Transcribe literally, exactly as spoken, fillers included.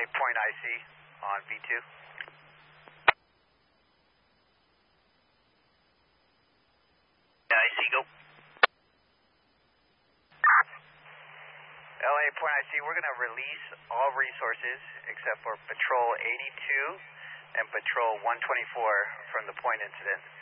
point I C on V two. Yeah, I C, go. L A point I C, we're going to release all resources except for Patrol eighty-two and Patrol one twenty-four from the point incident.